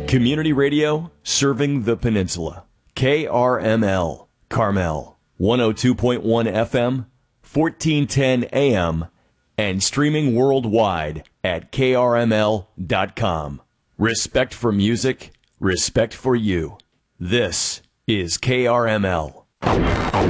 Community radio serving the peninsula. KRML, Carmel, 102.1 FM, 1410 AM, and streaming worldwide at krml.com. Respect for music, respect for you. This is KRML.